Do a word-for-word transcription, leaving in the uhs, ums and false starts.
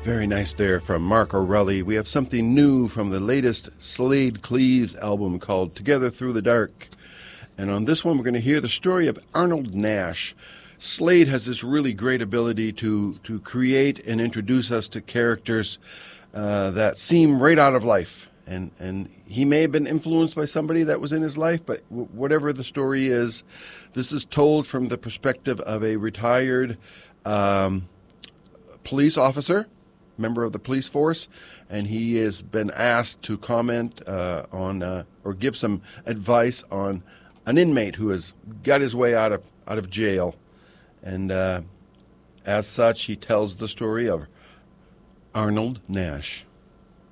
Very nice there from Mark O'Relly. We have something new from the latest Slade Cleaves album called Together Through the Dark. And on this one, we're going to hear the story of Arnold Nash. Slade has this really great ability to, to create and introduce us to characters uh, that seem right out of life. And, and he may have been influenced by somebody that was in his life, but w- whatever the story is, this is told from the perspective of a retired um, police officer, member of the police force, and he has been asked to comment uh, on uh, or give some advice on an inmate who has got his way out of out of jail. And uh, as such, he tells the story of Arnold Nash.